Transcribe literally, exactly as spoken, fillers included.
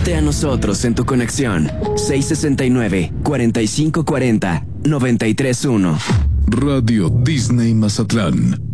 Únete a nosotros en tu conexión. seis sesenta y nueve, cuarenta y cinco cuarenta, noventa y tres uno. Radio Disney Mazatlán.